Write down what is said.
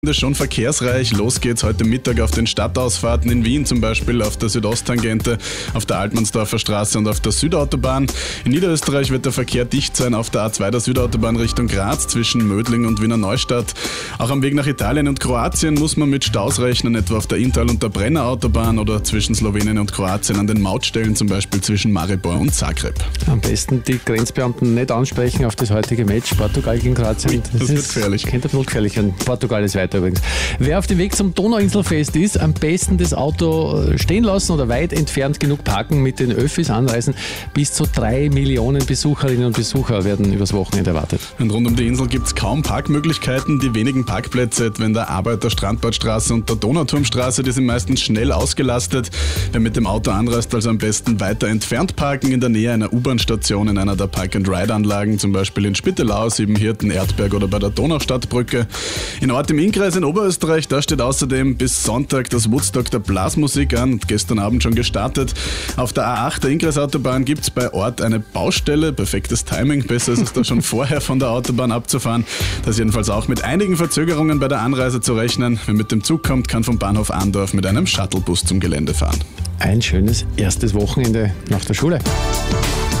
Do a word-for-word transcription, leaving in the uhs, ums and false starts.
Das ist schon verkehrsreich. Los geht's heute Mittag auf den Stadtausfahrten in Wien, zum Beispiel auf der Südosttangente, auf der Altmannsdorfer Straße und auf der Südautobahn. In Niederösterreich wird der Verkehr dicht sein auf der A zwei der Südautobahn Richtung Graz zwischen Mödling und Wiener Neustadt. Auch am Weg nach Italien und Kroatien muss man mit Staus rechnen, etwa auf der Inntal- und der Brenner-Autobahn oder zwischen Slowenien und Kroatien an den Mautstellen, zum Beispiel zwischen Maribor und Zagreb. Am besten die Grenzbeamten nicht ansprechen auf das heutige Match Portugal gegen Kroatien. Ui, das, das wird gefährlich. Könnte wohl gefährlich werden. Portugal ist weiter übrigens. Wer auf dem Weg zum Donauinselfest ist, am besten das Auto stehen lassen oder weit entfernt genug parken, mit den Öffis anreisen. Bis zu drei Millionen Besucherinnen und Besucher werden übers Wochenende erwartet. Und rund um die Insel gibt es kaum Parkmöglichkeiten. Die wenigen Parkplätze, etwa in der Arbeiter Strandbadstraße und der Donauturmstraße, die sind meistens schnell ausgelastet. Wer mit dem Auto anreist, also am besten weiter entfernt parken, in der Nähe einer U-Bahn-Station, in einer der Park-and-Ride-Anlagen, zum Beispiel in Spittelau, Siebenhirten, Erdberg oder bei der Donaustadtbrücke. In Ort im Innkreis in Oberösterreich, da steht außerdem bis Sonntag das Woodstock der Blasmusik an, gestern Abend schon gestartet. Auf der A acht der Innkreisautobahn gibt es bei Ort eine Baustelle, perfektes Timing, besser ist es da schon vorher von der Autobahn abzufahren. Da ist jedenfalls auch mit einigen Verzögerungen bei der Anreise zu rechnen. Wer mit dem Zug kommt, kann vom Bahnhof Andorf mit einem Shuttlebus zum Gelände fahren. Ein schönes erstes Wochenende nach der Schule.